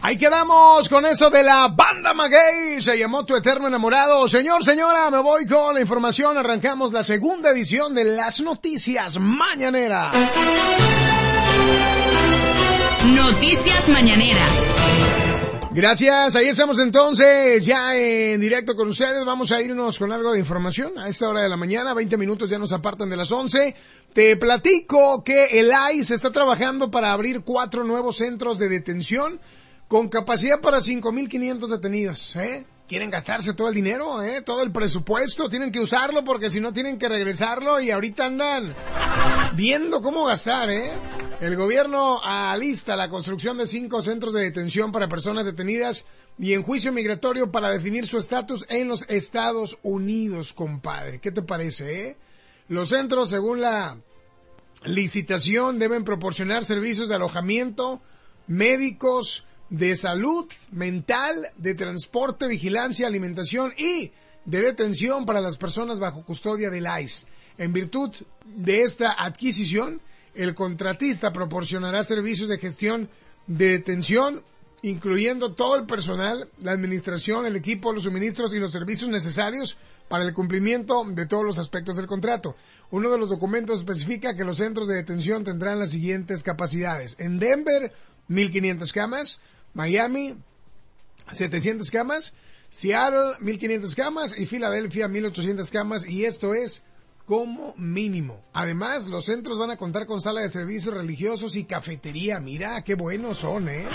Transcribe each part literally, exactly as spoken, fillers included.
Ahí quedamos con eso de la banda Maguey. Se llamó Tu Eterno Enamorado. Señor, señora, me voy con la información. Arrancamos la segunda edición de las Noticias Mañaneras. Noticias Mañaneras. Gracias, ahí estamos entonces, ya en directo con ustedes. Vamos a irnos con algo de información a esta hora de la mañana. veinte minutos ya nos apartan de las once. Te platico que el I C E está trabajando para abrir cuatro nuevos centros de detención con capacidad para cinco mil quinientos detenidos, ¿eh? Quieren gastarse todo el dinero, ¿eh? Todo el presupuesto, tienen que usarlo porque si no tienen que regresarlo y ahorita andan viendo cómo gastar, ¿eh? El gobierno alista la construcción de cinco centros de detención para personas detenidas y en juicio migratorio para definir su estatus en los Estados Unidos, compadre. ¿Qué te parece, eh? Los centros, según la licitación, deben proporcionar servicios de alojamiento, médicos, de salud mental, de transporte, vigilancia, alimentación y de detención para las personas bajo custodia del I C E. En virtud de esta adquisición, el contratista proporcionará servicios de gestión de detención, incluyendo todo el personal, la administración, el equipo, los suministros y los servicios necesarios para el cumplimiento de todos los aspectos del contrato. Uno de los documentos especifica que los centros de detención tendrán las siguientes capacidades. En Denver, mil quinientas camas. Miami, setecientas camas. Seattle, mil quinientas camas. Y Filadelfia, mil ochocientas camas. Y esto es como mínimo. Además, los centros van a contar con sala de servicios religiosos y cafetería. Mira, qué buenos son, ¿eh?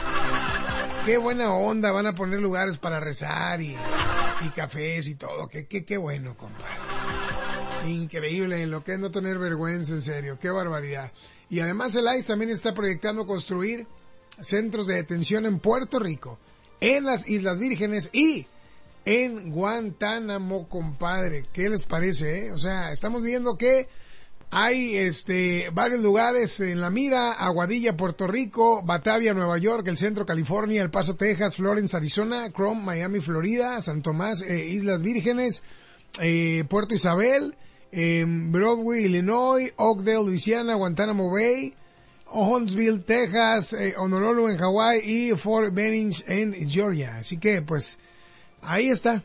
Qué buena onda. Van a poner lugares para rezar y, y cafés y todo. Qué, qué, qué bueno, compadre. Increíble, en lo que es no tener vergüenza, en serio. Qué barbaridad. Y además el I C E también está proyectando construir centros de detención en Puerto Rico, en las Islas Vírgenes y en Guantánamo, compadre. ¿Qué les parece, eh? O sea, estamos viendo que hay este varios lugares en la mira: Aguadilla, Puerto Rico; Batavia, Nueva York; El Centro, California; El Paso, Texas; Florence, Arizona; Chrome, Miami, Florida; San Tomás, eh, Islas Vírgenes; eh, Puerto Isabel; eh, Broadway, Illinois; Oakdale, Luisiana; Guantánamo Bay; Huntsville, Texas; eh, Honolulu en Hawái y Fort Benning en Georgia. Así que, pues, ahí está.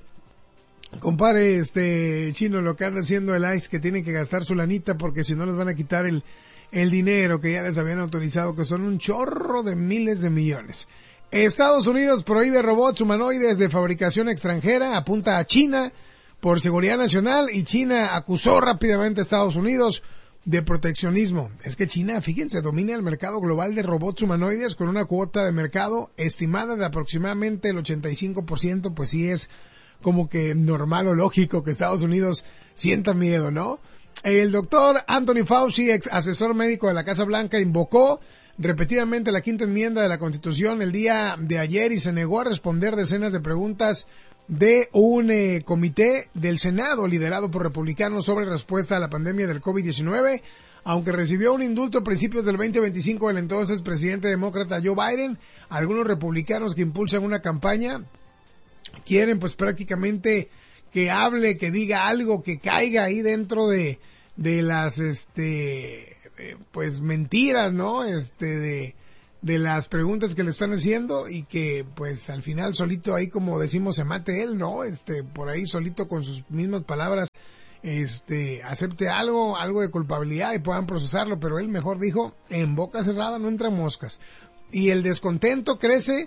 Compare, este, chino, lo que anda haciendo el I C E, que tienen que gastar su lanita porque si no les van a quitar el, el dinero que ya les habían autorizado, que son un chorro de miles de millones. Estados Unidos prohíbe robots humanoides de fabricación extranjera, apunta a China por seguridad nacional, y China acusó rápidamente a Estados Unidos de proteccionismo. Es que China, fíjense, domina el mercado global de robots humanoides con una cuota de mercado estimada de aproximadamente el ochenta y cinco por ciento, pues sí es como que normal o lógico que Estados Unidos sienta miedo, ¿no? El doctor Anthony Fauci, ex asesor médico de la Casa Blanca, invocó repetidamente la quinta enmienda de la Constitución el día de ayer y se negó a responder decenas de preguntas de un eh, comité del Senado liderado por republicanos sobre respuesta a la pandemia del COVID diecinueve, aunque recibió un indulto a principios del veinte veinticinco del entonces presidente demócrata Joe Biden. Algunos republicanos que impulsan una campaña quieren pues prácticamente que hable, que diga algo, que caiga ahí dentro de, de las, este, eh, pues mentiras, ¿no? Este, de, de las preguntas que le están haciendo y que pues al final solito ahí, como decimos, se mate él, ¿no? Este, por ahí solito con sus mismas palabras, este, acepte algo, algo de culpabilidad y puedan procesarlo, pero él mejor dijo, en boca cerrada no entran moscas. Y el descontento crece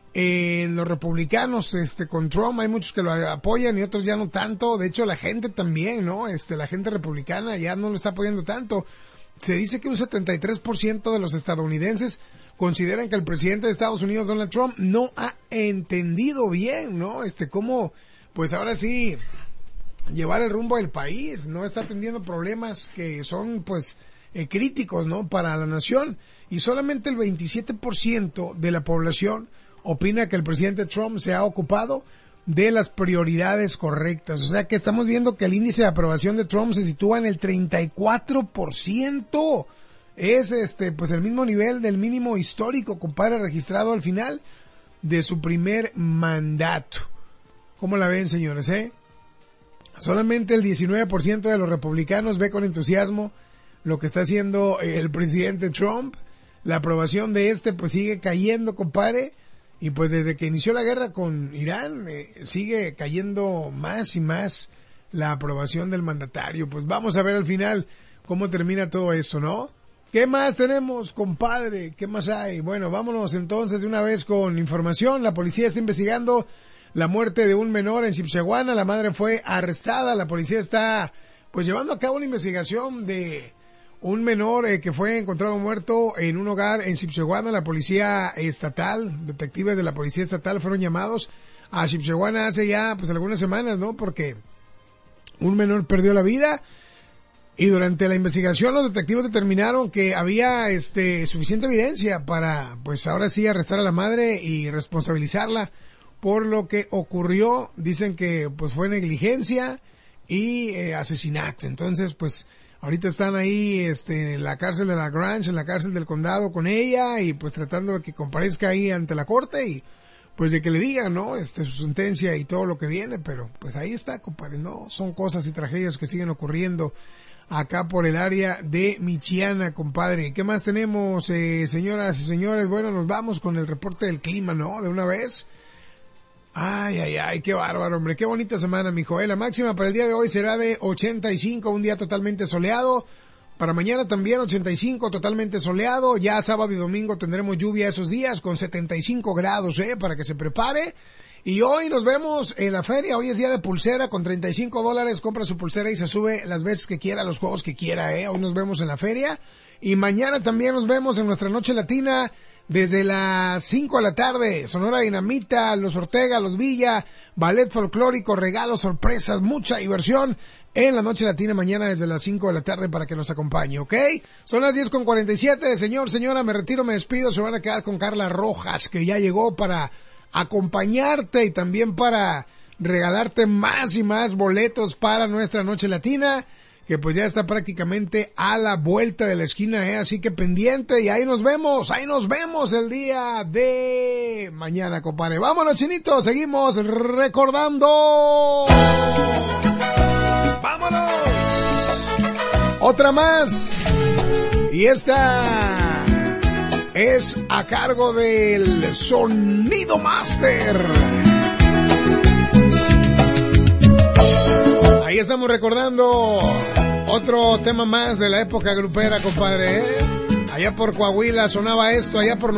en los republicanos, este, con Trump. Hay muchos que lo apoyan y otros ya no tanto. De hecho, la gente también, ¿no? Este, la gente republicana ya no lo está apoyando tanto. Se dice que un setenta y tres por ciento de los estadounidenses consideran que el presidente de Estados Unidos, Donald Trump, no ha entendido bien, ¿no? Este, cómo, pues ahora sí, llevar el rumbo del país, no está atendiendo problemas que son, pues, eh, críticos, ¿no? Para la nación. Y solamente el veintisiete por ciento de la población opina que el presidente Trump se ha ocupado de las prioridades correctas. O sea que estamos viendo que el índice de aprobación de Trump se sitúa en el treinta y cuatro por ciento. Es este pues el mismo nivel del mínimo histórico, compadre, registrado al final de su primer mandato. ¿Cómo la ven, señores, eh? Solamente el diecinueve por ciento de los republicanos ve con entusiasmo lo que está haciendo el presidente Trump. La aprobación de este pues sigue cayendo, compadre. Y pues desde que inició la guerra con Irán, eh, sigue cayendo más y más la aprobación del mandatario. Pues vamos a ver al final cómo termina todo esto, ¿no? ¿Qué más tenemos, compadre? ¿Qué más hay? Bueno, vámonos entonces de una vez con información. La policía está investigando la muerte de un menor en Xipxahuana. La madre fue arrestada. La policía está pues llevando a cabo una investigación de un menor eh, que fue encontrado muerto en un hogar en Xipxahuana. La policía estatal, detectives de la policía estatal fueron llamados a Xipxahuana hace ya pues algunas semanas, ¿no? Porque un menor perdió la vida. Y durante la investigación los detectives determinaron que había este suficiente evidencia para, pues ahora sí, arrestar a la madre y responsabilizarla por lo que ocurrió. Dicen que pues fue negligencia y eh, asesinato. Entonces, pues ahorita están ahí este en la cárcel de la Grange, en la cárcel del condado con ella y pues tratando de que comparezca ahí ante la corte y pues de que le digan, ¿no? Este su sentencia y todo lo que viene, pero pues ahí está, compadre, ¿no? Son cosas y tragedias que siguen ocurriendo acá por el área de Michiana, compadre. ¿Qué más tenemos, eh, señoras y señores? Bueno, nos vamos con el reporte del clima, ¿no? De una vez. Ay, ay, ay, qué bárbaro, hombre. Qué bonita semana, mijo. Eh, la máxima para el día de hoy será de ochenta y cinco, un día totalmente soleado. Para mañana también ochenta y cinco, totalmente soleado. Ya sábado y domingo tendremos lluvia esos días con setenta y cinco grados, eh, para que se prepare. Y hoy nos vemos en la feria. Hoy es día de pulsera con treinta y cinco dólares. Compra su pulsera y se sube las veces que quiera, los juegos que quiera, eh. Hoy nos vemos en la feria. Y mañana también nos vemos en nuestra noche latina desde las cinco de la tarde. Sonora Dinamita, Los Ortega, Los Villa, ballet folclórico, regalos, sorpresas, mucha diversión en la noche latina mañana desde las cinco de la tarde para que nos acompañe, ¿ok? Son las diez con cuarenta y siete. Señor, señora, me retiro, me despido. Se van a quedar con Carla Rojas, que ya llegó para acompañarte y también para regalarte más y más boletos para nuestra noche latina, que pues ya está prácticamente a la vuelta de la esquina, ¿eh? Así que pendiente y ahí nos vemos, ahí nos vemos el día de mañana, compadre. Vámonos, Chinito, seguimos recordando. ¡Vámonos! Otra más. Y esta es a cargo del Sonido Master. Ahí estamos recordando otro tema más de la época grupera, compadre, ¿eh? Allá por Coahuila sonaba esto, allá por